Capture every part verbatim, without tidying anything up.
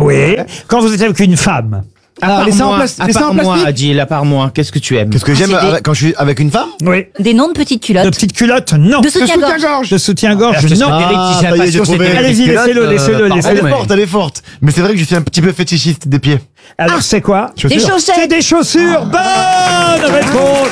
Oui. Quand vous êtes avec une femme. Alors, les seins en plas- à les seins part en moi, plastique Adil, à part moi, qu'est-ce que tu aimes? Qu'est-ce que j'aime c'est des- avec- quand je suis avec une femme? Oui. Des noms de petites De culottes. petites culottes, non. De De soutien-gorge. soutien-gorge. De soutien-gorge, Je te non. souhaite, Eric, si Ah, c'est ça y est, pas j'ai sûr, trouvé. c'était Allez-y, Eric laissez-le, Pilote, laissez-le, euh, laissez-le. Elle est pardon, forte, elle est forte. Mais c'est vrai que je suis un petit peu fétichiste des pieds. Alors c'est quoi? Des Chaussures. C'est chaussettes. des chaussures. Bonne réponse.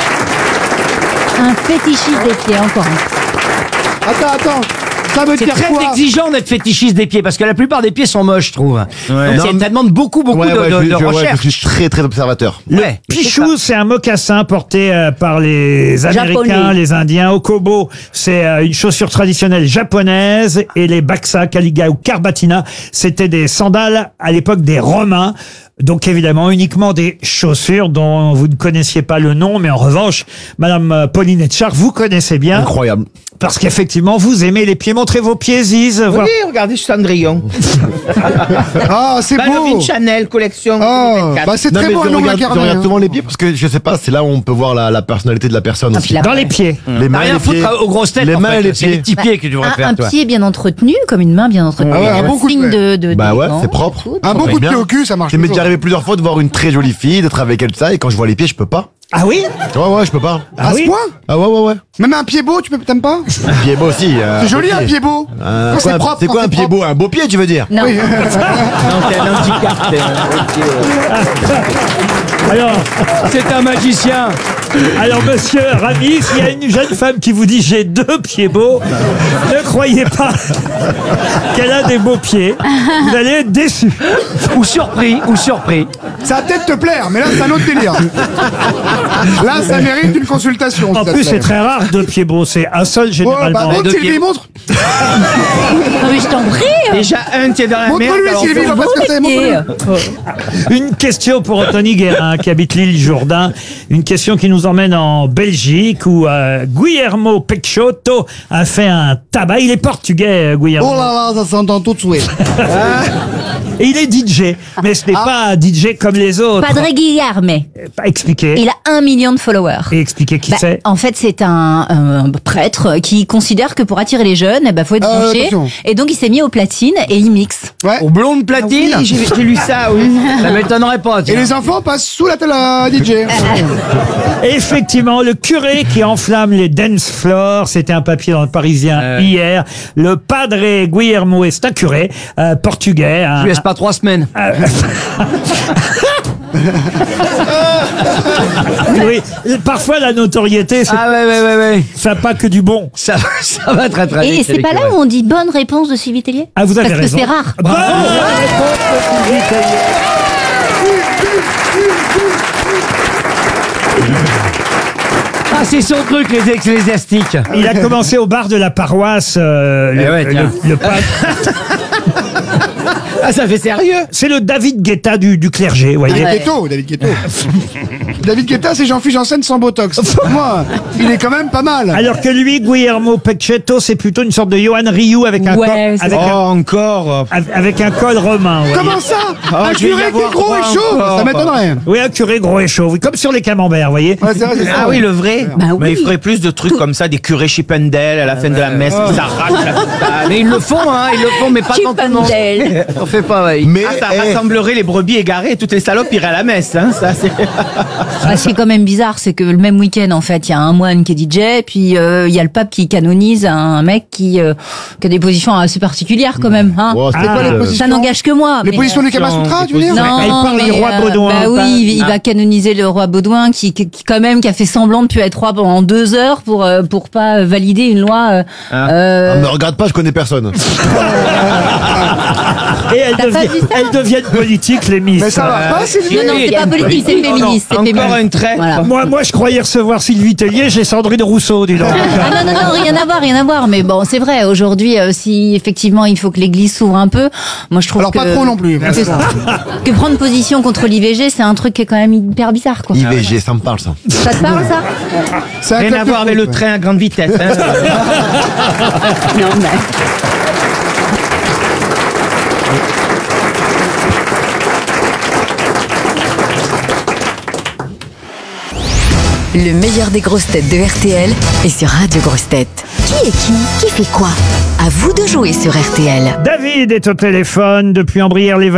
Un fétichiste des pieds, encore un. Attends, attends. Ça veut C'est dire très quoi? exigeant d'être fétichiste des pieds parce que la plupart des pieds sont moches, je trouve. Donc Non, ça mais- demande beaucoup, beaucoup Ouais, de, ouais, de- je, de je- ouais, recherche. je suis très très observateur. Le Ouais, pichou, c'est un mocassin porté euh, par les Américains, Japonais. les Indiens. Okobo, c'est euh, une chaussure traditionnelle japonaise. Et les Baxa, Caliga ou Carbatina, c'était des sandales à l'époque des Romains. Donc évidemment, uniquement des chaussures dont vous ne connaissiez pas le nom. Mais en revanche, Madame euh, Pauline Etchard, vous connaissez bien. Incroyable. Parce qu'effectivement, vous aimez les pieds. Montrez vos pieds, Ziz. voir- Oui, regardez Cendrillon. Ah, c'est beau. Ballovin Chanel, collection. Oh, deux mille vingt-quatre. bah c'est Non, très mais beau je un nom regarde, je incarné. regarde hein. souvent les pieds parce que je sais pas, c'est là où on peut voir la, la personnalité de la personne Ah, aussi. puis la- Dans les pieds. Les T'as mains, rien les à foutre pieds. aux grosses têtes, Les en mains fait. et les C'est les pieds. petits pieds que tu devrais Un, faire, un toi. pied bien entretenu, comme une main bien entretenue. Ah ouais, un bon coup de signe pied. de, de Bah ouais, d'élégance. c'est propre. Un bon Très coup de bien. pied au cul, ça marche. Ça m'est toujours. déjà arrivé plusieurs fois de voir une très jolie fille, d'être avec elle, ça, et quand je vois les pieds, je peux pas. Ah oui? Ouais, ouais, je peux pas. Ah À ce oui? point? Ah ouais, ouais, ouais. Même un pied beau, tu peux, t'aimes pas? Un pied beau aussi. euh, C'est joli beau un pied beau. Euh, Quand quoi, c'est propre. c'est quand quoi un pied propre. beau? Un beau pied, tu veux dire? Non. Oui. Non, c'est un handicap. c'est un pied, euh. Alors, C'est un magicien. alors, monsieur Rami, s'il y a une jeune femme qui vous dit j'ai deux pieds beaux, ne croyez pas qu'elle a des beaux pieds. Vous allez être déçu. Ou surpris, ou surpris. Ça va peut-être te plaire, mais là c'est un autre délire. Là, ça mérite une consultation. En si ça plus, te c'est plaît. très rare deux pieds beaux. C'est un seul Ouais, généralement. bah, montre deux Sylvie, pieds. montre. Non, mais je t'en prie. Déjà un qui est dans la merde. Montre-lui alors Sylvie, faut- je vois pas ce que c'est. Pied. Montre-lui. Une question pour Anthony Guérin qui habite l'île Jourdain. Une question qui nous emmène en Belgique où euh, Guillermo Peixoto a fait un tabac. Il est portugais, euh, Guillermo. Oh là là, ça s'entend tout de suite. Et il est D J. Mais ce n'est pas un D J comme les autres. Padre Guilherme. Pas expliqué. Il a un million de followers. Et expliquer qui Bah, c'est. en fait, c'est un, un prêtre qui considère que pour attirer les jeunes, eh ben, faut être Euh, branché. attention. Et donc, il s'est mis au platine et il mixe. Ouais. Au blonde platine. Ah oui, j'ai j'ai lu ça, oui. Ça m'étonnerait pas. Et tiens. les enfants passent sous la télé à D J. Et effectivement, le curé qui enflamme les dance floors, c'était un papier dans le Parisien Euh. hier. Le padre Guillermo est un curé euh, portugais. un- Je laisse pas trois semaines. oui, parfois la notoriété, c'est Ah ouais, ouais, ouais, ouais. ça n'a pas que du bon. Ça, va- ça va très très vite. Et c'est avec pas le là reste. où on dit bonne réponse de Sylvie Tellier? Ah, vous avez Parce raison. que c'est rare. Bonne réponse de Sylvie Tellier. Ah, c'est son truc, les ecclésiastiques. Il a commencé au bar de la paroisse. euh, Eh le, ouais, tiens. le- le pape. Ah, ça fait sérieux. C'est le David Guetta du, du clergé, vous voyez. Ouais. Guetto, David Guetto. David Guetta, c'est Jean-Philippe Janssen sans Botox. Moi, il est quand même pas mal. Alors que lui, Guillermo Peixoto, c'est plutôt une sorte de Johan Rioux avec un, Ouais, col, c'est avec, Oh, un, encore. avec un col romain. vous voyez. Comment ça? Ah, Un je vais y curé qui avoir est gros droit et chaud. encore. Ça m'étonnerait. Oui, un curé gros et chaud, oui, comme sur les camemberts, vous voyez. Ouais, c'est vrai, c'est ça. Ah oui, le vrai. Bah oui. Mais il ferait plus de trucs comme ça, des curés Chippendale à la fin de la messe qui s'arrachent la soutane. Mais ils le font, hein, ils le font, mais pas dans tout le monde. Chippendale. On fait pas, ouais. Mais Ah, ça eh, rassemblerait les brebis égarées et toutes les salopes iraient à la messe. Hein, ça, c'est... Ah, ce qui est quand même bizarre, c'est que le même week-end, en fait, il y a un moine qui est D J, puis euh, il y a le pape qui canonise un mec qui, euh, qui a des positions assez particulières quand même. Hein. wow, C'est quoi les euh, positions? Ça n'engage que moi. Les mais, positions euh, du Kama Sutra, tu veux dire? Non, Elle parle mais, du roi euh, Baudouin, Bah ou pas oui, il, il Ah. va canoniser le roi Baudouin, qui, qui, qui, quand même, qui a fait semblant de plus être roi pendant deux heures pour euh, pour pas valider une loi. Euh, euh, Ah, me regarde pas, je connais personne. Et elles T'as pas deviennent, vu ça elles deviennent politiques, les Miss. Mais ça va pas, Sylvie? non, non, c'est pas politique, c'est féministe. c'est Encore féministe. une traite. Voilà. Moi, moi, je croyais recevoir Sylvie Tellier, j'ai Sandrine Rousseau, dis donc. Ah non, non, non, rien à voir, rien à voir. Mais bon, c'est vrai, aujourd'hui, euh, si effectivement il faut que l'église s'ouvre un peu, moi je trouve Alors que... pas trop non plus. Que, que prendre position contre l'I V G, c'est un truc qui est quand même hyper bizarre, quoi. I V G, ça me parle ça. Ça te parle, ça? C'est un Rien claque à de voir avec fou, le ouais. train à grande vitesse. Hein. Non, mais... Le meilleur des grosses têtes de R T L est sur Radio Grosses Têtes. Qui est qui? Qui fait quoi? À vous de jouer sur R T L. David est au téléphone depuis Ambrières-les-Vallées.